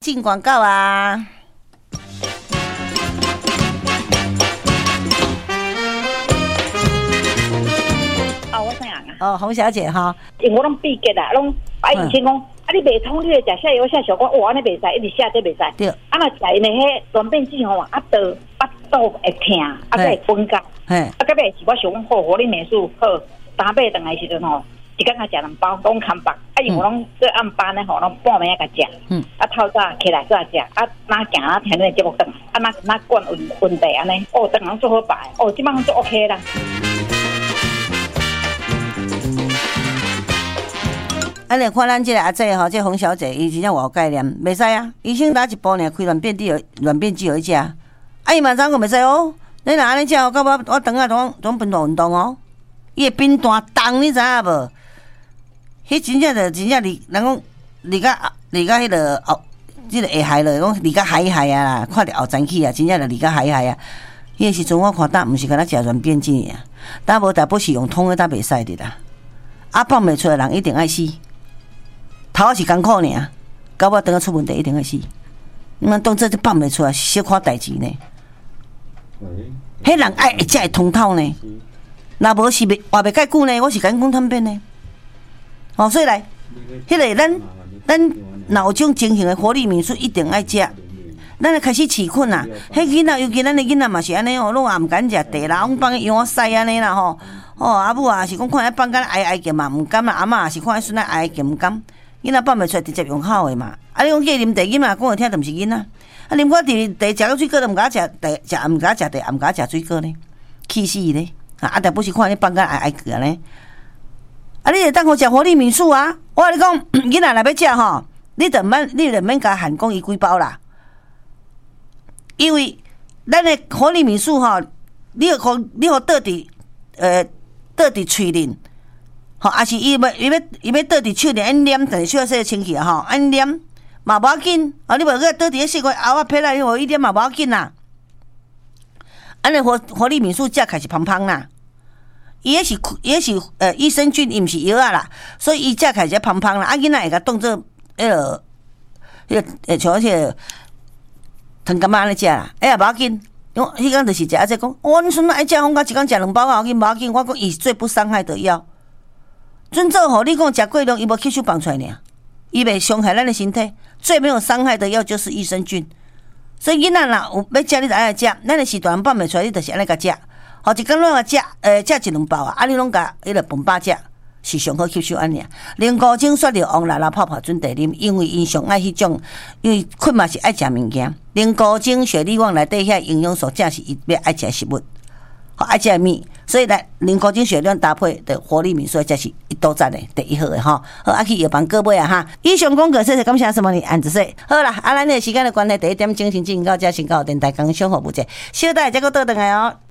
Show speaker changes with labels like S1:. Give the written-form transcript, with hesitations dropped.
S1: 进广告啊。
S2: 我啥人啊？
S1: 哦，洪小姐哈，
S2: 因为我拢闭结啦，拢啊以前讲，你袂通，你食下油下小光，哇，安尼袂使，一直下这袂使。
S1: 对。
S2: 若食因的迄软便剂吼，巴肚会痛，会分解。到尾是我想好，活力美术好，打尾转来时阵吼，一工甲食2包，拢空白。因为拢做暗班咧吼，拢半暝甲食。透早起来再食，哪行哪听恁节目转来，哪管问题安尼，等人做好摆，即摆做 OK 啦。
S1: 安尼看咱这个阿姐吼，这洪小姐，伊真正有概念，袂使啊！医生打一包尔，开软便剂互伊食。伊嘛怎讲袂使哦？你若安尼食，到我肠啊拢分运动哦。伊会变大重，你知影无？迄真正人讲离甲迄个即个下海了，讲离甲海啊啦，看着后前去啊，真正就离甲海啊。迄个时阵我看呾毋是敢若食软便剂尔，呾无大部是用通的，呾袂使的啦。放袂出来人一定爱死。头是艰苦尔，到尾等下出问题一定会死。你们当这就放袂出来，小可代志呢。迄人爱才会通透呢。若无是活袂介久呢，我是甲你讲坦白呢。所以来，迄个咱若有种情形的活力民宿一定爱食。咱就开始饲困啦，迄囡仔尤其咱的囡仔嘛是安尼拢也毋敢食茶啦，拢放羊屎安尼啦吼。阿母啊是讲看伊放干哀叫嘛，毋甘啦。阿嬷也是看伊孙仔哀叫毋甘。囡仔放袂出来，直接用口的嘛。你讲叫啉茶，囡仔讲会听，就毋是囡仔。啉过茶食到水果，都毋敢食茶，毋敢食茶，毋敢食水果呢，气死咧！但不是看你放干哀叫呢。你会当好食活力民宿啊！我跟你讲，囡仔若要食吼，你就免甲限讲伊几包啦。因为咱的活力民宿吼，你互倒伫喙面。也是伊要倒伫手里，安黏，但是手要洗清气吼，安黏嘛无要紧。你无个倒伫迄细个凹仔撇来，互伊黏嘛无要紧啦。安尼活力民宿食开是芳芳啦。伊迄是益生菌，伊毋是药啊啦，所以伊食开是芳芳啦。囡仔会甲当做像迄个糖柑仔安尼食啦，也无要紧。迄工就是食即讲，阮孙仔爱食，讲一工食2包啊，无要紧。我讲伊最不伤害的药。准做吼，你讲食过量，伊无吸收放出来尔，伊袂伤害咱的身体。最没有伤害的药就是益生菌。所以囡仔若有要食，你就爱食。咱的时段放袂出来，你就是安尼甲食。一工拢食1、2包啊，你拢甲迄个饭饱食，是上好吸收安尼。零古精雪料王奶泡准茶啉，因为因上爱迄种，因为困嘛是爱食物件。零古精雪利旺内底遐营养素，正是伊要爱食食物。爱食米，所以来零古精血量搭配的活力民宿，才是一刀赞的第一号的哈。好，去药房各位啊哈。以上讲过，谢谢感谢什么你安子说。好啦，咱的时间的关系，第一点精神进到这先到电台工商服务节，小弟再个倒转来哦。